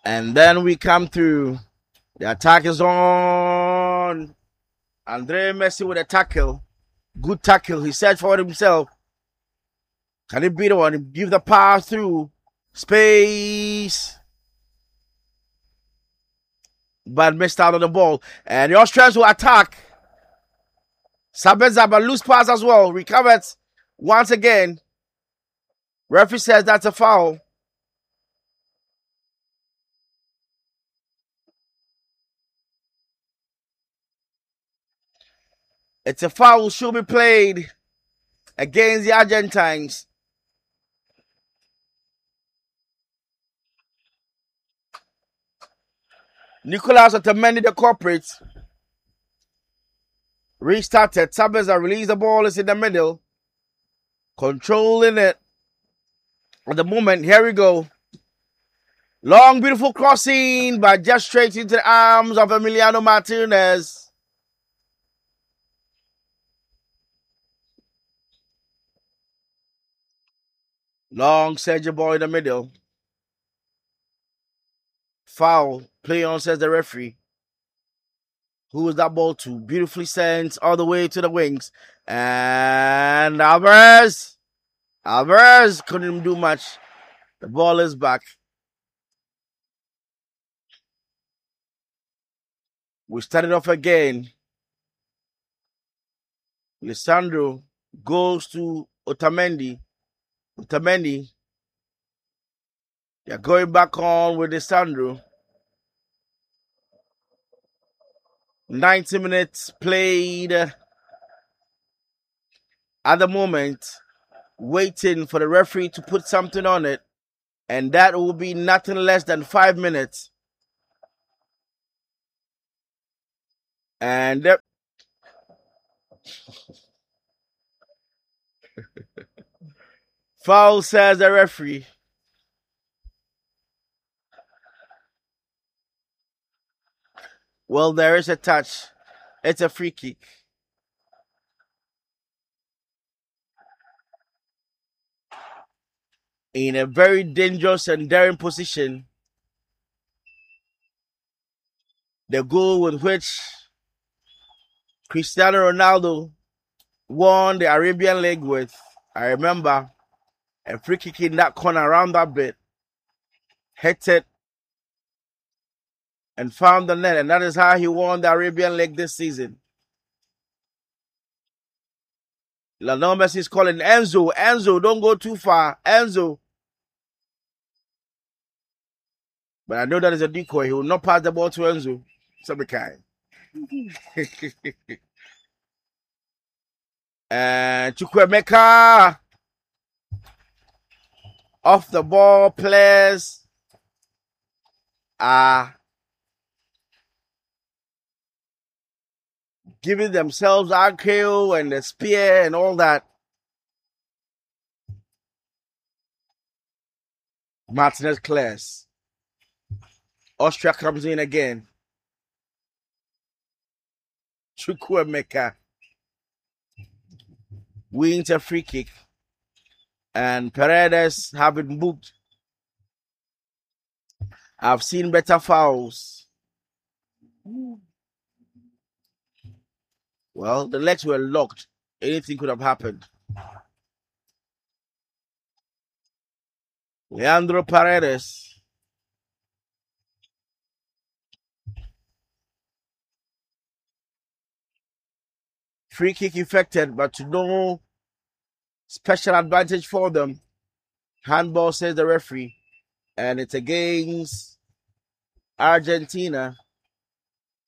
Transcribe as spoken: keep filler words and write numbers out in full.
And then we come through. The attack is on. Andre Messi with a tackle. Good tackle. He searched for it himself. Can he beat the one? Give the pass through. Space. But missed out on the ball. And the Austrians will attack. Sabeza, but loose pass as well. Recovered once again. Referee says that's a foul. It's a foul, should be played against the Argentines. Nicolas Otamendi, the culprit, restarted. Sabeza released the ball, is in the middle, controlling it. At the moment, here we go. Long, beautiful crossing, but just straight into the arms of Emiliano Martinez. Long Sergio ball in the middle. Foul. Play on, says the referee. Who was that ball to? Beautifully sent all the way to the wings. And Alvarez. Alvarez couldn't do much. The ball is back. We started off again. Lisandro goes to Otamendi. Otamendi. They're going back on with Lisandro. ninety minutes played at the moment. Waiting for the referee to put something on it. And that will be nothing less than five minutes. And the foul, says the referee. Well, there is a touch. It's a free kick. In a very dangerous and daring position. The goal with which Cristiano Ronaldo won the Arabian League with, I remember, a free kick in that corner around that bit. Hit it and found the net, and that is how he won the Arabian League this season. Lionel Messi is calling Enzo. Enzo, don't go too far. Enzo. But I know that is a decoy. He will not pass the ball to Enzo. Some kind. And Chukwemeka. Off the ball players are giving themselves R K O and the spear and all that. Martinez clears. Austria comes in again. Chukwemeka wins a free kick. And Paredes have been booked. I've seen better fouls. Well, the legs were locked. Anything could have happened. Leandro Paredes. Free kick effected, but to no special advantage for them. Handball, says the referee. And it's against Argentina.